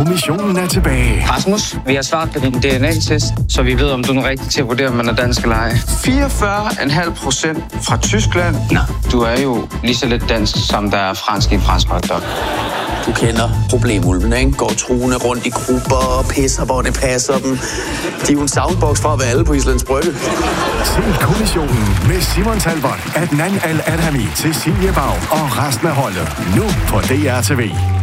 kommissionen er tilbage. Rasmus, vi har svaret på din DNA-test, så vi ved, om du er rigtig til at vurdere, om man er dansk eller ej. 44,5% fra Tyskland. Nå, du er jo lige så lidt dansk, som der er fransk i en fransk hotdog. Du kender problemulven, ikke? Går truende rundt i grupper og pisser, hvor det passer dem. De er jo en soundbox fra at være alle på Islands Brygge. Se kommissionen med Simon Talbot, Adnan Al-Adhami, Cecilie Bau og resten af holdet. Nu på DR TV.